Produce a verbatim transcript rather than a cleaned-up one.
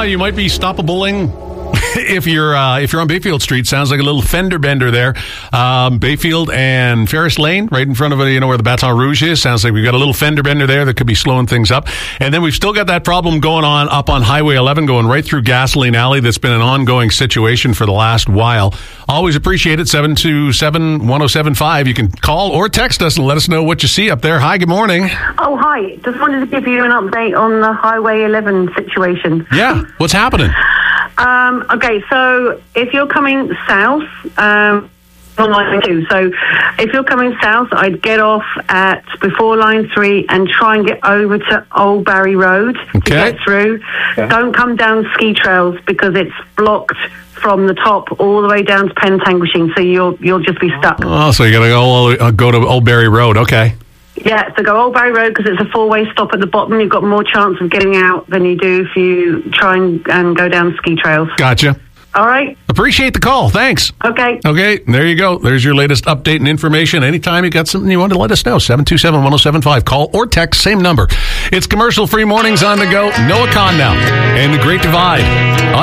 you might be stoppabling. If you're uh, if you're on Bayfield Street, sounds like a little fender bender there. Um, Bayfield and Ferris Lane, right in front of it, you know where the Baton Rouge is. Sounds like we've got a little fender bender there that could be slowing things up. And then we've still got that problem going on up on Highway eleven, going right through Gasoline Alley. That's been an ongoing situation for the last while. Always appreciate it. seven two seven, one oh seven five. You can call or text us and let us know what you see up there. Hi, good morning. Oh, hi. Just wanted to give you an update on the Highway eleven situation. Yeah, what's happening? Um, okay, so if you're coming south, um, on line two, so if you're coming south, I'd get off at before line three and try and get over to Old Barry Road Okay. to get through. Okay. Don't come down ski trails because it's blocked from the top all the way down to Pentanguishing, so you'll you'll just be stuck. Oh, so you got to go all, uh, go to Old Barry Road. Okay. Yeah, so go Old Barry Road because it's a four-way stop at the bottom. You've got more chance of getting out than you do if you try and, and go down ski trails. Gotcha. All right? Appreciate the call. Thanks. Okay. Okay, there you go. There's your latest update and information. Anytime you got something you want to let us know, seven two seven, one oh seven five. Call or text, same number. It's commercial-free mornings on the go. Noah Kahn now and The Great Divide.